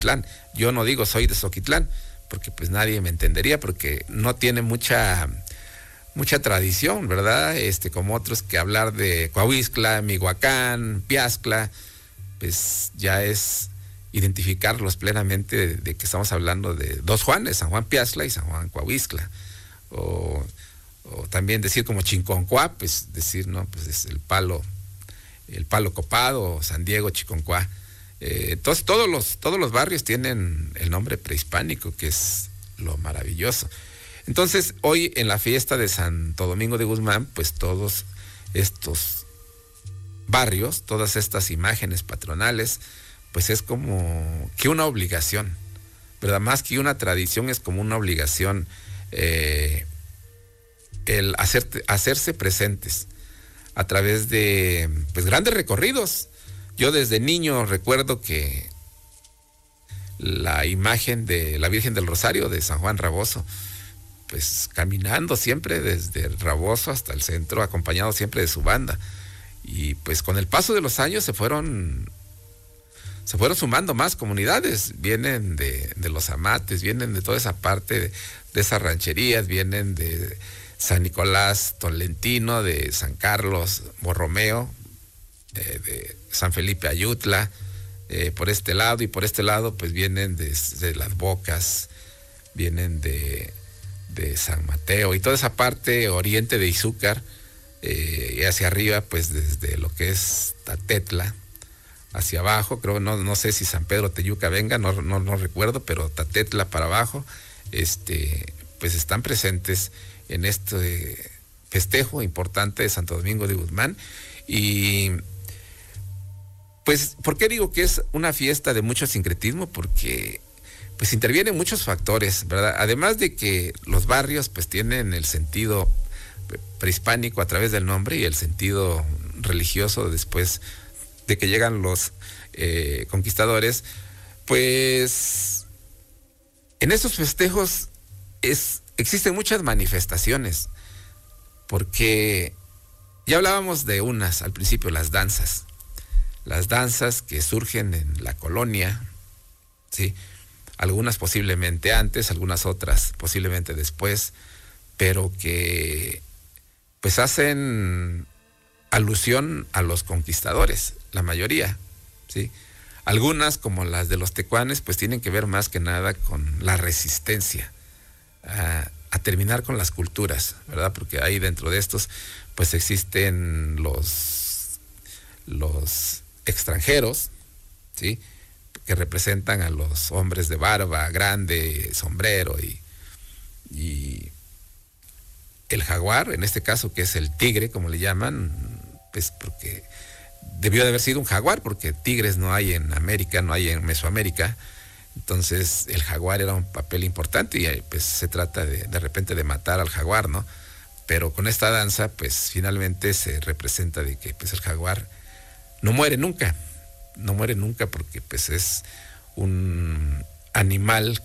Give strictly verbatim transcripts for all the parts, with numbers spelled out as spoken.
Xoquitlán. Yo no digo soy de Xoquitlán, porque pues nadie me entendería, porque no tiene mucha mucha tradición, ¿verdad? Este, como otros que hablar de Coahuistla, Mihuacán, Piaxtla, pues ya es identificarlos plenamente de, de que estamos hablando de dos Juanes, San Juan Piaxtla y San Juan Coahuistla. O, o también decir como Chinconcuá, pues decir, no, pues es el palo, el palo copado, o San Diego, Chiconcuá. Eh, entonces todos los, todos los barrios tienen el nombre prehispánico, que es lo maravilloso. Entonces, hoy en la fiesta de Santo Domingo de Guzmán, pues todos estos barrios, todas estas imágenes patronales, pues es como que una obligación, ¿verdad? Más que una tradición, es como una obligación eh, el hacer, hacerse presentes a través de pues grandes recorridos. Yo desde niño recuerdo que la imagen de la Virgen del Rosario de San Juan Raboso, pues caminando siempre desde el Raboso hasta el centro, acompañado siempre de su banda. Y pues con el paso de los años se fueron se fueron sumando más comunidades, vienen de, de los Amates, vienen de toda esa parte de, de esas rancherías, vienen de San Nicolás Tolentino, de San Carlos Borromeo, eh, de San Felipe Ayutla, eh, por este lado, y por este lado pues vienen de, de Las Bocas, vienen de de San Mateo y toda esa parte oriente de Izúcar, eh, y hacia arriba pues desde lo que es Tatetla hacia abajo, creo, no, no sé si San Pedro Teyuca venga, no, no, no recuerdo, pero Tatetla para abajo, este, pues están presentes en este festejo importante de Santo Domingo de Guzmán. Y pues, ¿por qué digo que es una fiesta de mucho sincretismo? Porque pues intervienen muchos factores, ¿verdad? Además de que los barrios pues tienen el sentido prehispánico a través del nombre y el sentido religioso después de que llegan los eh, conquistadores, pues en esos festejos es, existen muchas manifestaciones, porque ya hablábamos de unas al principio, las danzas, las danzas que surgen en la colonia, ¿sí? Algunas posiblemente antes, algunas otras posiblemente después, pero que pues hacen alusión a los conquistadores, la mayoría, ¿sí? Algunas, como las de los tecuanes, pues tienen que ver más que nada con la resistencia a, a terminar con las culturas, ¿verdad? Porque ahí dentro de estos pues existen los, los extranjeros, ¿sí?, que representan a los hombres de barba grande, sombrero y, y el jaguar, en este caso, que es el tigre, como le llaman, pues porque debió de haber sido un jaguar, porque tigres no hay en América, no hay en Mesoamérica. Entonces el jaguar era un papel importante y pues se trata de, de repente de matar al jaguar, ¿no? Pero con esta danza pues finalmente se representa de que pues el jaguar no muere nunca, no muere nunca porque pues es un animal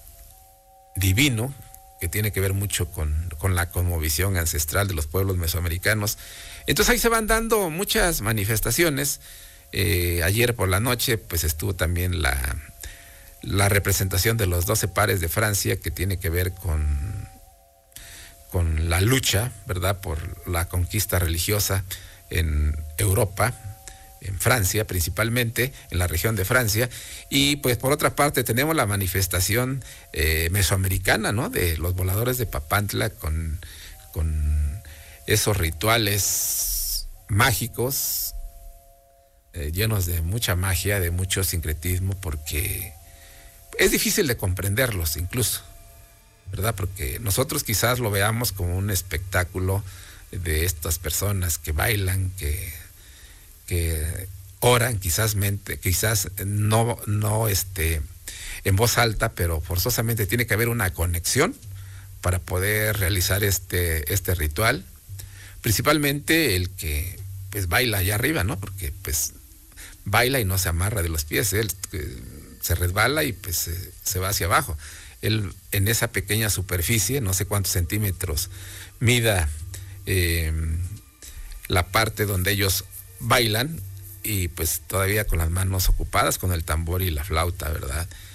divino que tiene que ver mucho con, con la cosmovisión ancestral de los pueblos mesoamericanos. Entonces ahí se van dando muchas manifestaciones. Eh, ayer por la noche pues estuvo también la, la representación de los doce pares de Francia, que tiene que ver con, con la lucha, ¿verdad?, por la conquista religiosa en Europa, en Francia principalmente, en la región de Francia. Y pues por otra parte tenemos la manifestación eh, mesoamericana, ¿no?, de los voladores de Papantla con, con esos rituales mágicos, eh, llenos de mucha magia, de mucho sincretismo, porque es difícil de comprenderlos incluso, ¿verdad? Porque nosotros quizás lo veamos como un espectáculo de estas personas que bailan, que que oran, quizás mente, quizás no, no este, en voz alta, pero forzosamente tiene que haber una conexión para poder realizar este, este ritual. Principalmente el que pues baila allá arriba, ¿no? Porque pues baila y no se amarra de los pies, él eh, se resbala y pues se, se va hacia abajo. Él en esa pequeña superficie, no sé cuántos centímetros mida eh, la parte donde ellos bailan, y pues todavía con las manos ocupadas con el tambor y la flauta, ¿verdad?